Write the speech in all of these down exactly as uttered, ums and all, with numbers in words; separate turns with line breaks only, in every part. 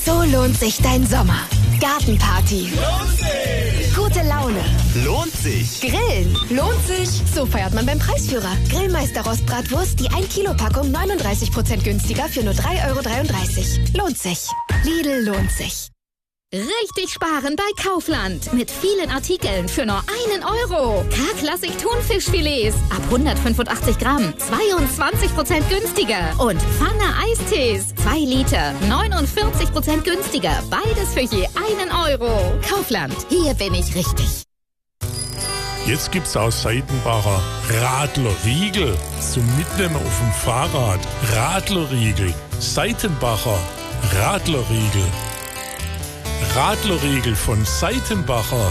So lohnt sich dein Sommer. Gartenparty.
Lohnt sich.
Gute Laune.
Lohnt sich.
Grillen. Lohnt sich. So feiert man beim Preisführer. Grillmeister Rostbratwurst, die ein Kilo Packung neununddreißig Prozent günstiger für nur drei Euro dreiunddreißig. Lohnt sich. Lidl lohnt sich.
Richtig sparen bei Kaufland. Mit vielen Artikeln für nur einen Euro. K-Klassik Thunfischfilets ab hundertfünfundachtzig Gramm. zweiundzwanzig Prozent günstiger. Und Pfanne Eistees. zwei Liter. neunundvierzig Prozent günstiger. Beides für je einen Euro. Kaufland. Hier bin ich richtig.
Jetzt gibt's aus Seitenbacher Radlerriegel zum Mitnehmen auf dem Fahrrad. Radlerriegel. Seitenbacher Radlerriegel. Radlerriegel von Seitenbacher.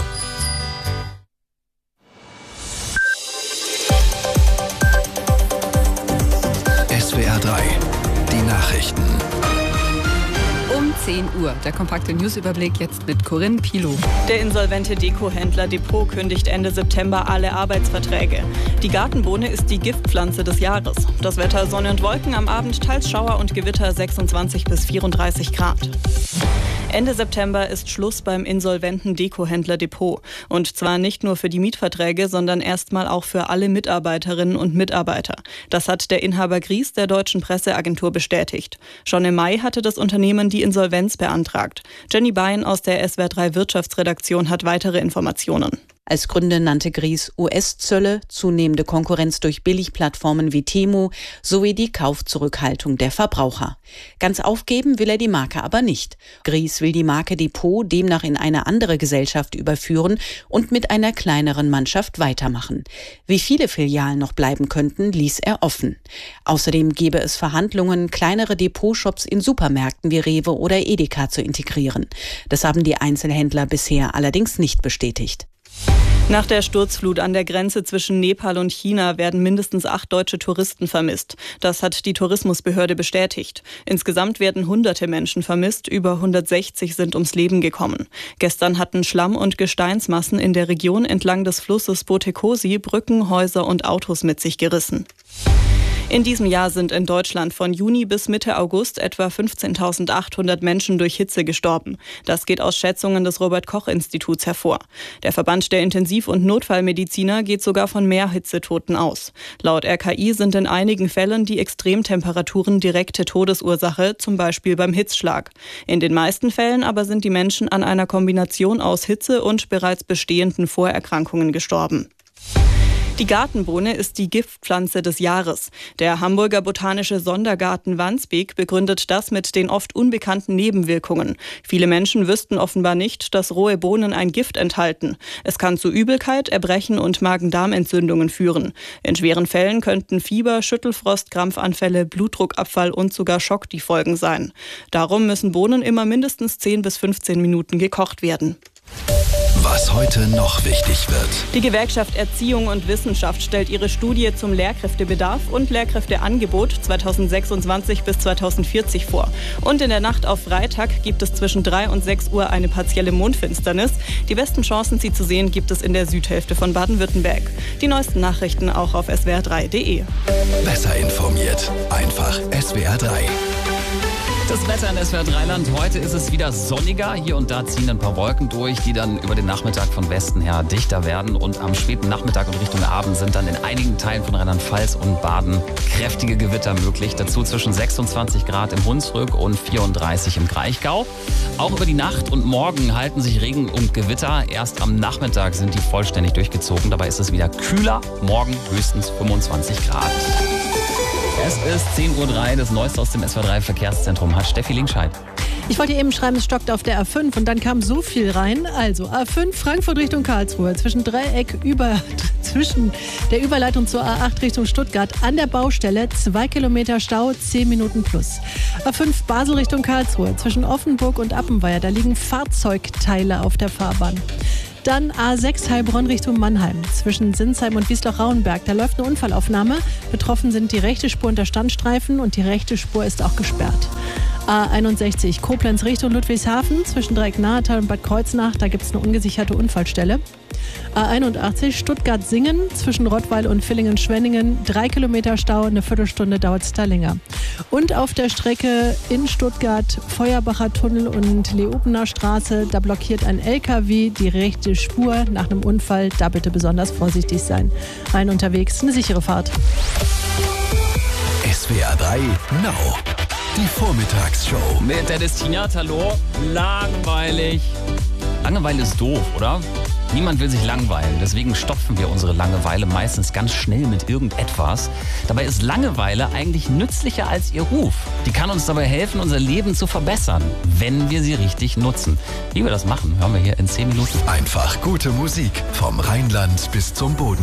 S W R drei, die Nachrichten.
Um zehn Uhr. Der kompakte Newsüberblick jetzt mit Corinne Pilow.
Der insolvente Dekohändler Depot kündigt Ende September alle Arbeitsverträge. Die Gartenbohne ist die Giftpflanze des Jahres. Das Wetter Sonne und Wolken, am Abend teils Schauer und Gewitter sechsundzwanzig bis vierunddreißig Grad. Ende September ist Schluss beim insolventen Dekohändler Depot. Und zwar nicht nur für die Mietverträge, sondern erstmal auch für alle Mitarbeiterinnen und Mitarbeiter. Das hat der Inhaber Gries der deutschen Presseagentur bestätigt. Schon im Mai hatte das Unternehmen die Insolvenz beantragt. Jenny Bein aus der S W R drei Wirtschaftsredaktion hat weitere Informationen.
Als Gründe nannte Gries U S-Zölle, zunehmende Konkurrenz durch Billigplattformen wie Temu sowie die Kaufzurückhaltung der Verbraucher. Ganz aufgeben will er die Marke aber nicht. Gries will die Marke Depot demnach in eine andere Gesellschaft überführen und mit einer kleineren Mannschaft weitermachen. Wie viele Filialen noch bleiben könnten, ließ er offen. Außerdem gäbe es Verhandlungen, kleinere Depotshops in Supermärkten wie Rewe oder Edeka zu integrieren. Das haben die Einzelhändler bisher allerdings nicht bestätigt.
Nach der Sturzflut an der Grenze zwischen Nepal und China werden mindestens acht deutsche Touristen vermisst. Das hat die Tourismusbehörde bestätigt. Insgesamt werden hunderte Menschen vermisst, über hundertsechzig sind ums Leben gekommen. Gestern hatten Schlamm- und Gesteinsmassen in der Region entlang des Flusses Botekosi Brücken, Häuser und Autos mit sich gerissen. In diesem Jahr sind in Deutschland von Juni bis Mitte August etwa fünfzehntausendachthundert Menschen durch Hitze gestorben. Das geht aus Schätzungen des Robert-Koch-Instituts hervor. Der Verband der Intensiv- und Notfallmediziner geht sogar von mehr Hitzetoten aus. Laut R K I sind in einigen Fällen die Extremtemperaturen direkte Todesursache, zum Beispiel beim Hitzschlag. In den meisten Fällen aber sind die Menschen an einer Kombination aus Hitze und bereits bestehenden Vorerkrankungen gestorben. Die Gartenbohne ist die Giftpflanze des Jahres. Der Hamburger Botanische Sondergarten Wandsbek begründet das mit den oft unbekannten Nebenwirkungen. Viele Menschen wüssten offenbar nicht, dass rohe Bohnen ein Gift enthalten. Es kann zu Übelkeit, Erbrechen und Magen-Darm-Entzündungen führen. In schweren Fällen könnten Fieber, Schüttelfrost, Krampfanfälle, Blutdruckabfall und sogar Schock die Folgen sein. Darum müssen Bohnen immer mindestens zehn bis fünfzehn Minuten gekocht werden.
Was heute noch wichtig wird.
Die Gewerkschaft Erziehung und Wissenschaft stellt ihre Studie zum Lehrkräftebedarf und Lehrkräfteangebot zweitausendsechsundzwanzig bis zweitausendvierzig vor. Und in der Nacht auf Freitag gibt es zwischen drei und sechs Uhr eine partielle Mondfinsternis. Die besten Chancen, sie zu sehen, gibt es in der Südhälfte von Baden-Württemberg. Die neuesten Nachrichten auch auf S W R drei punkt de.
Besser informiert. Einfach S W R drei.
Das Wetter in S W R drei Land. Heute ist es wieder sonniger. Hier und da ziehen ein paar Wolken durch, die dann über den Nachmittag von Westen her dichter werden. Und am späten Nachmittag und Richtung Abend sind dann in einigen Teilen von Rheinland-Pfalz und Baden kräftige Gewitter möglich. Dazu zwischen sechsundzwanzig Grad im Hunsrück und vierunddreißig im Kraichgau. Auch über die Nacht und morgen halten sich Regen und Gewitter. Erst am Nachmittag sind die vollständig durchgezogen. Dabei ist es wieder kühler. Morgen höchstens fünfundzwanzig Grad. Es ist zehn Uhr drei, das Neueste aus dem S W R drei Verkehrszentrum hat Steffi Linkscheid.
Ich wollte eben schreiben, es stockt auf der A fünf und dann kam so viel rein. Also A fünf Frankfurt Richtung Karlsruhe, zwischen Dreieck über, zwischen der Überleitung zur A acht Richtung Stuttgart an der Baustelle, zwei Kilometer Stau, zehn Minuten plus. A fünf Basel Richtung Karlsruhe, zwischen Offenburg und Appenweier, da liegen Fahrzeugteile auf der Fahrbahn. Dann A sechs Heilbronn Richtung Mannheim, zwischen Sinsheim und Wiesloch-Rauenberg. Da läuft eine Unfallaufnahme. Betroffen sind die rechte Spur und der Standstreifen und die rechte Spur ist auch gesperrt. A einundsechzig Koblenz Richtung Ludwigshafen, zwischen Dreieck-Nahetal und Bad Kreuznach. Da gibt es eine ungesicherte Unfallstelle. A einundachtzig Stuttgart-Singen zwischen Rottweil und Villingen-Schwenningen. Drei Kilometer Stau, eine Viertelstunde dauert es da länger. Und auf der Strecke in Stuttgart Feuerbacher Tunnel und Leobener Straße, da blockiert ein L K W die rechte Spur nach einem Unfall. Da bitte besonders vorsichtig sein. Rein unterwegs, eine sichere Fahrt.
S W R drei Now. Die Vormittagsshow.
Mit der Destinat, hallo. Langweilig. Langeweile ist doof, oder? Niemand will sich langweilen, deswegen stopfen wir unsere Langeweile meistens ganz schnell mit irgendetwas. Dabei ist Langeweile eigentlich nützlicher als ihr Ruf. Die kann uns dabei helfen, unser Leben zu verbessern, wenn wir sie richtig nutzen. Wie wir das machen, hören wir hier in zehn Minuten.
Einfach gute Musik vom Rheinland bis zum Boden.